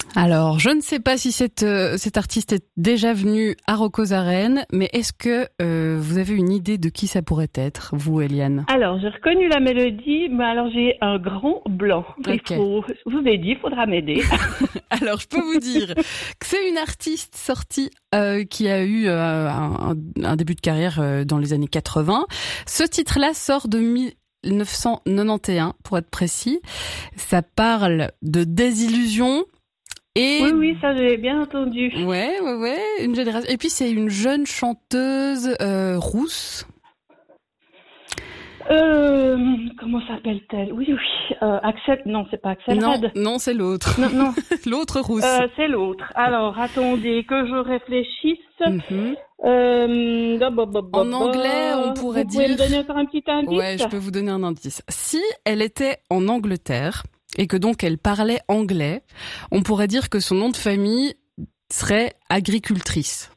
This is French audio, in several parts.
Alors, je ne sais pas si cet artiste est déjà venu à Rocos-Arènes, mais est-ce que vous avez une idée de qui ça pourrait être, vous, Eliane? Alors, j'ai reconnu la mélodie, mais alors j'ai un grand blanc. Okay. Je vous ai dit, il faudra m'aider. Alors, je peux vous dire que c'est une artiste sortie qui a eu un début de carrière dans les années 80. Ce titre-là sort de 1991, pour être précis. Ça parle de désillusion. Et oui, ça j'ai bien entendu. Ouais, une génération. Et puis c'est une jeune chanteuse rousse. Comment s'appelle-t-elle? Oui. Axel. Non, c'est pas Axel. Non, c'est l'autre. Non. L'autre rousse. C'est l'autre. Alors, attendez que je réfléchisse. En anglais, on pourrait dire. Vous pouvez me donner encore un petit indice? Ouais, je peux vous donner un indice. Si elle était en Angleterre et que donc elle parlait anglais, on pourrait dire que son nom de famille serait agricultrice.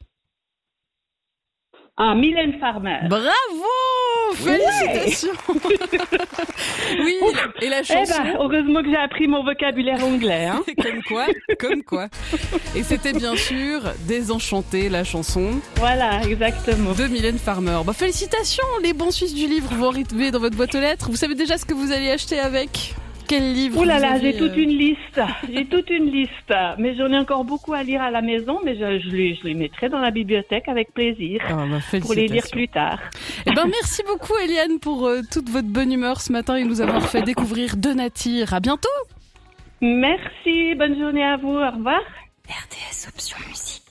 Ah, Mylène Farmer. Bravo! Félicitations! Oui, et la chanson... heureusement que j'ai appris mon vocabulaire anglais. Hein. Comme quoi. Et c'était bien sûr Désenchantée, la chanson. Voilà, exactement. De Mylène Farmer. Félicitations, les bons Suisses du livre vont arriver dans votre boîte aux lettres. Vous savez déjà ce que vous allez acheter avec? Quel livre? Oh là là, j'ai toute une liste. Mais j'en ai encore beaucoup à lire à la maison, mais je les mettrai dans la bibliothèque avec plaisir. Pour les lire plus tard. Merci beaucoup, Eliane, pour toute votre bonne humeur ce matin et nous avoir fait découvrir De Natir. À bientôt. Merci, bonne journée à vous. Au revoir. RDS Option Musique.